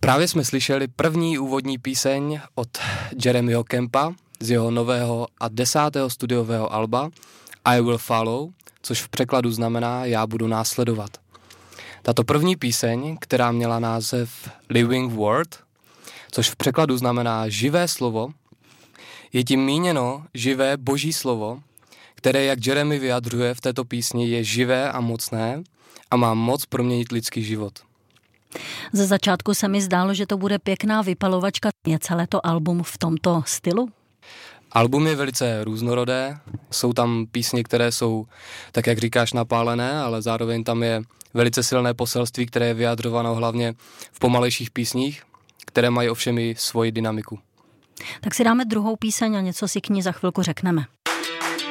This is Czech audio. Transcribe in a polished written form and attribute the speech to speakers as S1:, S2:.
S1: Právě jsme slyšeli první úvodní píseň od Jeremyho Campa z jeho nového a 10. studiového alba I Will Follow, což v překladu znamená Já budu následovat. Tato první píseň, která měla název Living Word, což v překladu znamená živé slovo, je tím míněno živé boží slovo, které, jak Jeremy vyjadřuje v této písni, je živé a mocné a má moc proměnit lidský život.
S2: Ze začátku se mi zdálo, že to bude pěkná vypalovačka. Je celé to album v tomto stylu?
S1: Album je velice různorodé, jsou tam písně, které jsou, tak jak říkáš, napálené, ale zároveň tam je velice silné poselství, které je vyjadřováno hlavně v pomalejších písních, které mají ovšem i svoji dynamiku.
S2: Tak si dáme druhou píseň a něco si k ní za chvilku řekneme.